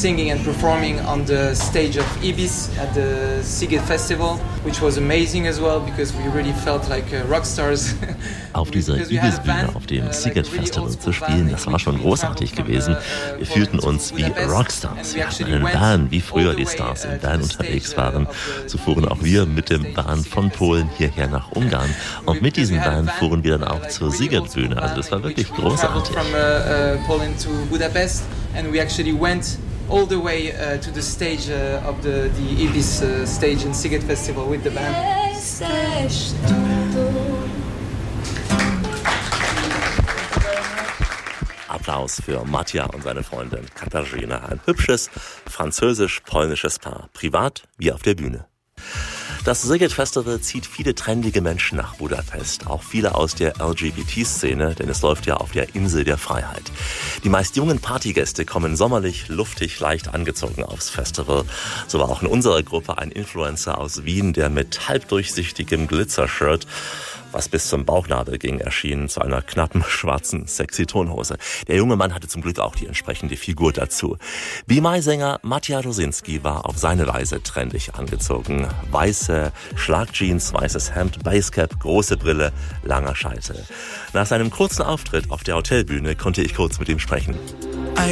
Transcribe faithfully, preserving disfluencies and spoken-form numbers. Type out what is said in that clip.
singing and performing on the stage of Ibis at the Sziget Festival, which was amazing as well because we really felt like uh, rock stars. Auf dieser Ibis-Bühne, auf dem Sziget Festival zu spielen, das war schon großartig gewesen. Wir fühlten uns wie Rockstars. Wir hatten einen Van, wie früher die Stars im Van unterwegs waren. So fuhren auch wir mit dem Van von Polen hierher nach Ungarn. Und mit diesem Van fuhren wir dann auch zur Sziget-Bühne. Also das war wirklich großartig. And we actually went all the way uh, to the stage uh, of the, the Ibis uh, stage in Sziget Festival with the band. Applaus für Mattia und seine Freundin Katarzyna. Ein hübsches französisch-polnisches Paar, privat wie auf der Bühne. Das Sziget Festival zieht viele trendige Menschen nach Budapest, auch viele aus der L G B T-Szene, denn es läuft ja auf der Insel der Freiheit. Die meist jungen Partygäste kommen sommerlich, luftig, leicht angezogen aufs Festival. So war auch in unserer Gruppe ein Influencer aus Wien, der mit halbdurchsichtigem Glitzershirt, was bis zum Bauchnabel ging, erschien, zu einer knappen, schwarzen, sexy Tonhose. Der junge Mann hatte zum Glück auch die entsprechende Figur dazu. Be My-Sänger Mattia Rosinski war auf seine Weise trendig angezogen. Weiße Schlagjeans, weißes Hemd, Basecap, große Brille, langer Scheitel. Nach seinem kurzen Auftritt auf der Hotelbühne konnte ich kurz mit ihm sprechen.